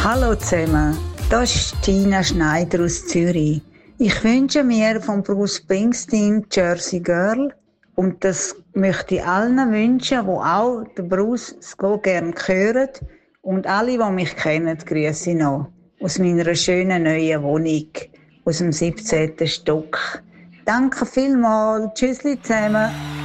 Hallo zusammen, das ist Tina Schneider aus Zürich. Ich wünsche mir von Bruce Springsteen Jersey Girl und das möchte ich allen wünschen, die auch den Bruce so gerne hören. Und alle, die mich kennen, grüße ich noch aus meiner schönen neuen Wohnung aus dem 17. Stock. Danke vielmals, tschüssli zusammen.